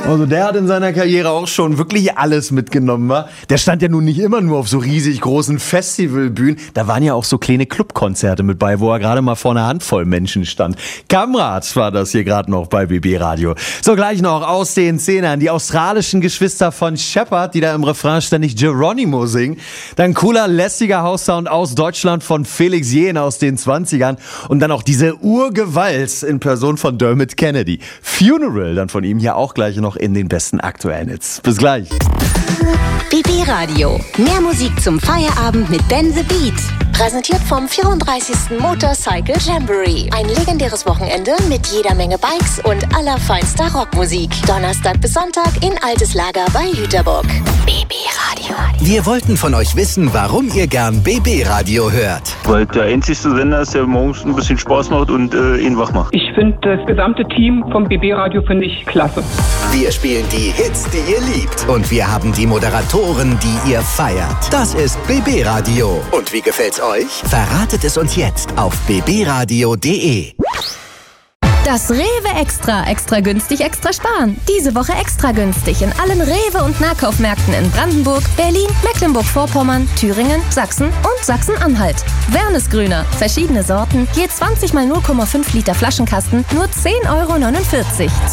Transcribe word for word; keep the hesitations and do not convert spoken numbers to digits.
Also der hat in seiner Karriere auch schon wirklich alles mitgenommen, wa? Der stand ja nun nicht immer nur auf so riesig großen Festivalbühnen. Da waren ja auch so kleine Clubkonzerte mit bei, wo er gerade mal vor einer Handvoll Menschen stand. Kamrat war das hier gerade noch bei B B Radio. So, gleich noch aus den Zehnern die australischen Geschwister von Shepard, die da im Refrain ständig Geronimo singen. Dann cooler, lässiger House-Sound aus Deutschland von Felix Jähn aus den zwanzigern. Und dann auch diese Urgewalt in Person von Dermot Kennedy. Funeral dann von ihm hier auch gleich noch in den besten aktuellen Hits. Bis gleich. B B Radio. Mehr Musik zum Feierabend mit Ben the Beat. Präsentiert vom vierunddreißigsten Motorcycle Jamboree. Ein legendäres Wochenende mit jeder Menge Bikes und allerfeinster Rockmusik. Donnerstag bis Sonntag in Altes Lager bei Jüterburg. B B Radio. Wir wollten von euch wissen, warum ihr gern B B Radio hört. Weil der einzigste Sender ist, der morgens ein bisschen Spaß macht und äh, ihn wach macht. Ich finde das gesamte Team vom B B Radio finde ich klasse. Wir spielen die Hits, die ihr liebt. Und wir haben die Moderatoren, die ihr feiert. Das ist B B Radio. Und wie gefällt's euch? Verratet es uns jetzt auf b b radio punkt d e. Das Rewe Extra. Extra günstig, extra sparen. Diese Woche extra günstig in allen Rewe- und Nahkaufmärkten in Brandenburg, Berlin, Mecklenburg-Vorpommern, Thüringen, Sachsen und Sachsen-Anhalt. Wernesgrüner. Verschiedene Sorten. Je zwanzig mal null Komma fünf Liter Flaschenkasten. Nur zehn Euro neunundvierzig.